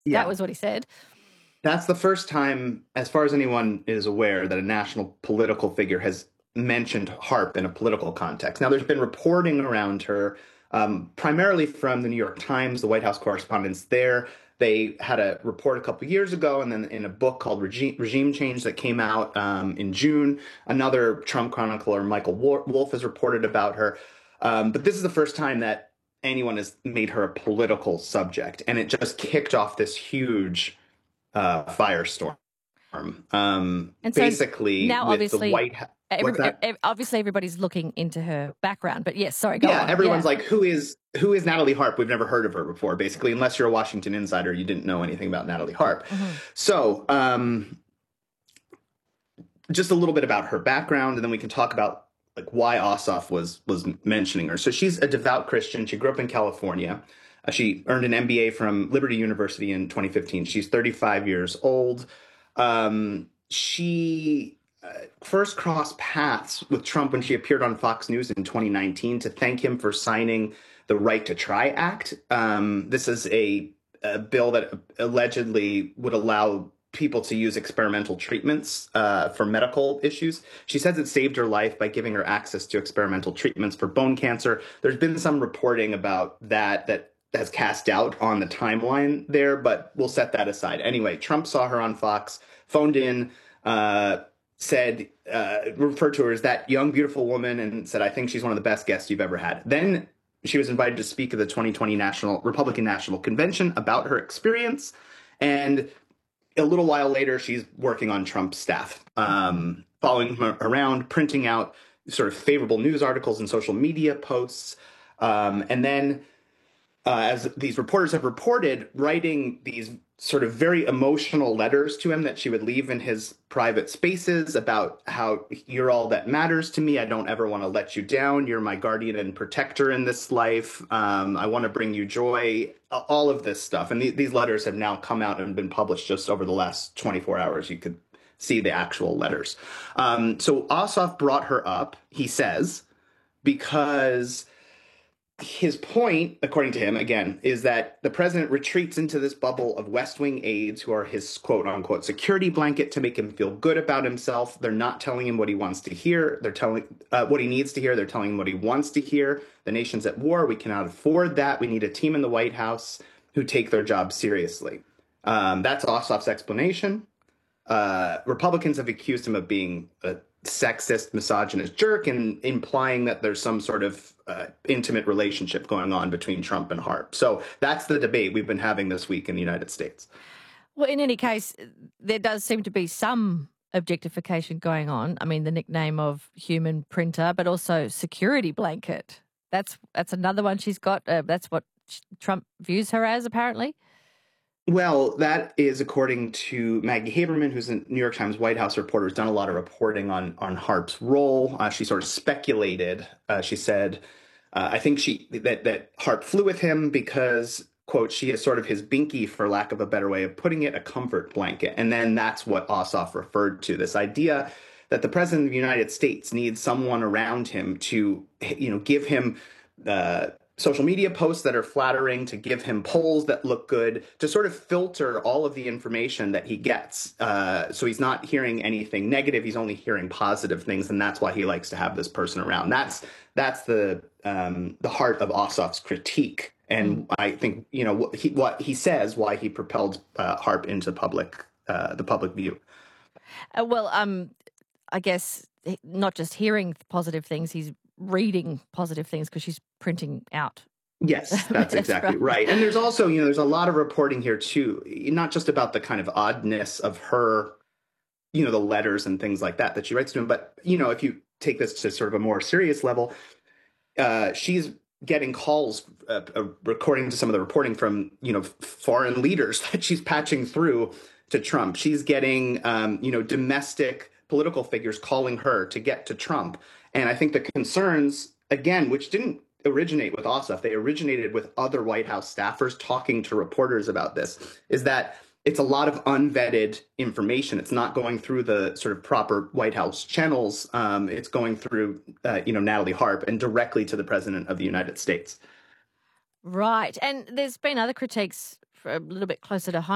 That Yeah. was what he said. That's the first time, as far as anyone is aware, that a national political figure has mentioned Harp in a political context. Now, there's been reporting around her, primarily from the New York Times, the White House correspondents there. They had a report a couple years ago, and then in a book called Regime Change that came out in June, another Trump chronicler, Michael Wolff, has reported about her. But this is the first time that anyone has made her a political subject, and it just kicked off this huge firestorm. And so Basically, now, with the obviously, White House. What's that? obviously everybody's looking into her background. But yes, sorry, go Yeah, on. everyone's Yeah. like, who is Natalie Harp? We've never heard of her before. Basically, unless you're a Washington insider, you didn't know anything about Natalie Harp. Hmm. So, just a little bit about her background, and then we can talk about like why Ossoff was mentioning her. So she's a devout Christian. She grew up in California. She earned an MBA from Liberty University in 2015. She's 35 years old. She first crossed paths with Trump when she appeared on Fox News in 2019 to thank him for signing the Right to Try Act. This is a bill that allegedly would allow people to use experimental treatments for medical issues. She says it saved her life by giving her access to experimental treatments for bone cancer. There's been some reporting about that has cast doubt on the timeline there, but we'll set that aside. Anyway, Trump saw her on Fox, phoned in, said, referred to her as that young, beautiful woman, and said, I think she's one of the best guests you've ever had. Then she was invited to speak at the 2020 Republican National Convention about her experience. And a little while later, she's working on Trump's staff, following him around, printing out sort of favorable news articles and social media posts. And then, as these reporters have reported, writing these sort of very emotional letters to him that she would leave in his private spaces about how you're all that matters to me. I don't ever want to let you down. You're my guardian and protector in this life. I want to bring you joy, all of this stuff. And these letters have now come out and been published just over the last 24 hours. You could see the actual letters. So Ossoff brought her up, he says, because his point, according to him, again, is that the president retreats into this bubble of West Wing aides who are his quote unquote security blanket to make him feel good about himself. They're not telling him what he wants to hear. They're telling what he needs to hear. They're telling him what he wants to hear. The nation's at war. We cannot afford that. We need a team in the White House who take their job seriously. That's Ossoff's explanation. Republicans have accused him of being a sexist, misogynist jerk, and implying that there's some sort of intimate relationship going on between Trump and Harp. So that's the debate we've been having this week in the United States. Well, in any case, there does seem to be some objectification going on. I mean, the nickname of human printer, but also security blanket. That's another one she's got. That's what Trump views her as, apparently. Well, that is according to Maggie Haberman, who's a New York Times White House reporter, who's done a lot of reporting on Harp's role. She sort of speculated. She said, I think that Harp flew with him because, quote, she is sort of his binky, for lack of a better way of putting it, a comfort blanket. And then that's what Ossoff referred to, this idea that the president of the United States needs someone around him to, give him social media posts that are flattering, to give him polls that look good, to sort of filter all of the information that he gets. So he's not hearing anything negative. He's only hearing positive things. And that's why he likes to have this person around. That's the heart of Ossoff's critique. And I think, what he says, why he propelled Harp into the public view. I guess not just hearing positive things, he's reading positive things because she's printing out. Yes, that's exactly right. And there's also, there's a lot of reporting here too, not just about the kind of oddness of her, the letters and things like that she writes to him, but, if you take this to sort of a more serious level, she's getting calls, according to some of the reporting from, foreign leaders that she's patching through to Trump. She's getting, domestic political figures calling her to get to Trump. And I think the concerns, again, which didn't originate with Ossoff, they originated with other White House staffers talking to reporters about this, is that it's a lot of unvetted information. It's not going through the sort of proper White House channels. It's going through, Natalie Harp and directly to the president of the United States. Right. And there's been other critiques for a little bit closer to home.